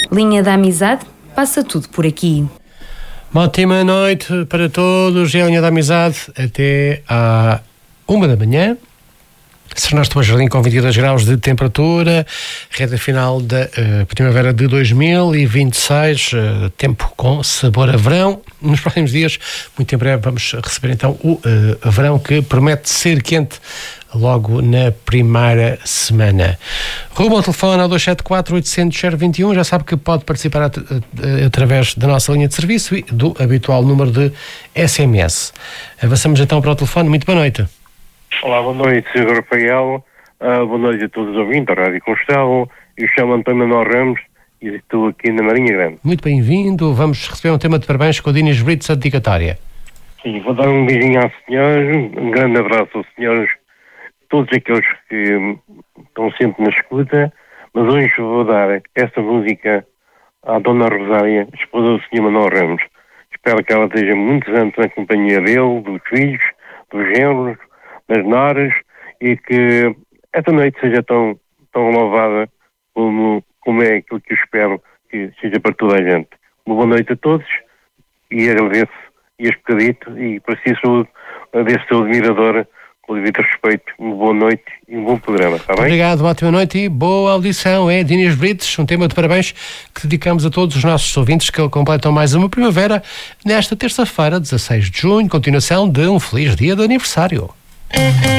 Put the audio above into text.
Linha da Amizade, passa tudo por aqui. Uma ótima noite para todos. É a Linha da Amizade até à 1h. Sernão Tomás Jardim com 22 graus de temperatura, reta final da primavera de 2026, tempo com sabor a verão. Nos próximos dias, muito em breve, vamos receber então o verão, que promete ser quente logo na primeira semana. Rumo ao telefone ao 274-800-021, já sabe que pode participar através da nossa linha de serviço e do habitual número de SMS. Avançamos então para o telefone. Muito boa noite. Olá, boa noite, Sr. Rafael. Boa noite a todos os ouvintes da Rádio Constelo. Eu chamo António Manuel Ramos e estou aqui na Marinha Grande. Muito bem-vindo. Vamos receber um tema de parabéns com o Dinis Brits, a dedicatória. Sim, vou dar um beijinho aos senhores, um grande abraço aos senhores, todos aqueles que estão sempre na escuta, mas hoje vou dar esta música à Dona Rosária, esposa do Sr. Manuel Ramos. Espero que ela esteja muitos anos na companhia dele, dos filhos, dos genros, das noras, e que esta noite seja tão louvada como é aquilo que eu espero que seja para toda a gente. Uma boa noite a todos e agradeço este bocadito, e para si sou desse seu admirador, com o devido respeito. Uma boa noite e um bom programa, está bem? Obrigado, ótima noite e boa audição. É Dinis Brits, um tema de parabéns que dedicamos a todos os nossos ouvintes que completam mais uma primavera nesta terça-feira, 16 de junho, continuação de um feliz dia de aniversário.